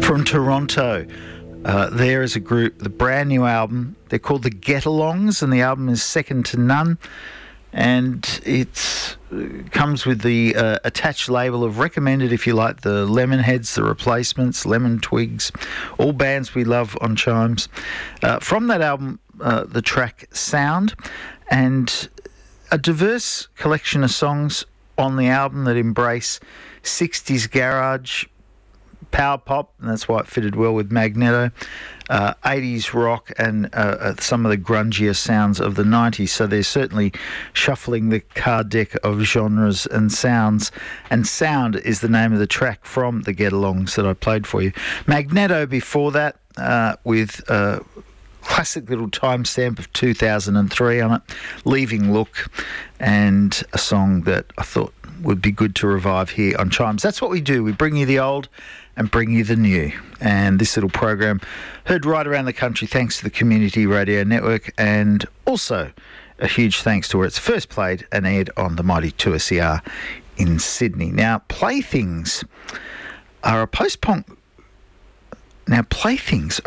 From Toronto, there is a group, the brand new album. They're called the Get-Alongs, and the album is Second to None. And it comes with the attached label of recommended if you like the Lemonheads, the Replacements, Lemon Twigs, all bands we love on Chimes. From that album, the track Sound, and a diverse collection of songs on the album that embrace 60s garage, power pop, and that's why it fitted well with Magneto, 80s rock, and some of the grungier sounds of the 90s. So they're certainly shuffling the card deck of genres and sounds. And Sound is the name of the track from the Get-Alongs that I played for you. Magneto before that, with a classic little timestamp of 2003 on it, Leaving Look, and a song that I thought would be good to revive here on Chimes. That's what we do. We bring you the old and bring you the new. And this little program heard right around the country thanks to the Community Radio Network, and also a huge thanks to where it's first played and aired on the mighty 2SER in Sydney. Now, Playthings are a post-punk... Playthings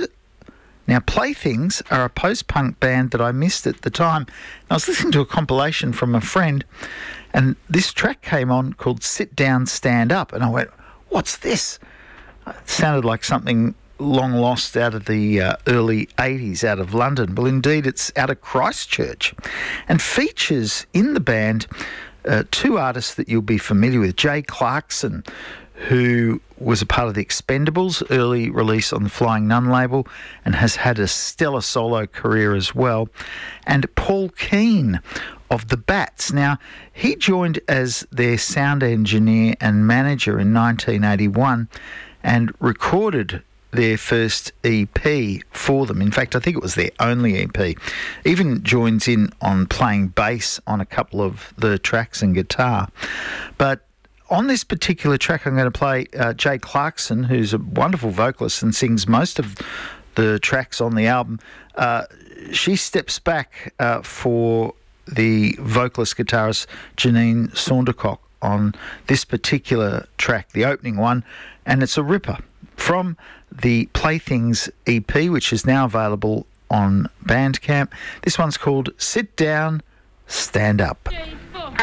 are a post-punk band that I missed at the time. I was listening to a compilation from a friend, and this track came on called Sit Down, Stand Up, and I went, what's this? It sounded like something long lost out of the early 80s out of London. Well, indeed, it's out of Christchurch, and features in the band two artists that you'll be familiar with. Jay Clarkson, who was a part of the Expendables, early release on the Flying Nun label, and has had a stellar solo career as well, and Paul Keane of the Bats. Now, he joined as their sound engineer and manager in 1981 and recorded their first EP for them. In fact, I think it was their only EP. Even joins in on playing bass on a couple of the tracks and guitar. But on this particular track, I'm going to play Jay Clarkson, who's a wonderful vocalist and sings most of the tracks on the album. She steps back for the vocalist guitarist Janine Saundercock on this particular track, the opening one, and it's a ripper from the Playthings EP, which is now available on Bandcamp. This one's called Sit Down, Stand Up. Jay.